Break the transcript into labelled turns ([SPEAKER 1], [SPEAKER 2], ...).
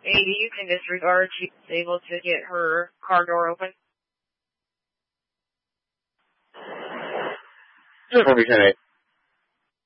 [SPEAKER 1] Maybe you can disregard she's able to get her car door open.
[SPEAKER 2] Just let me